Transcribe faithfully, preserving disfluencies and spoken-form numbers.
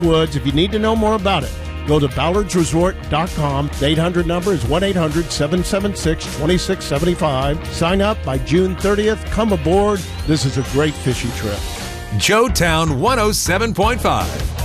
Woods. If you need to know more about it, go to ballards resort dot com. The eight hundred number is one eight hundred seven seven six two six seven five. Sign up by June thirtieth. Come aboard. This is a great fishing trip. Joetown one oh seven point five.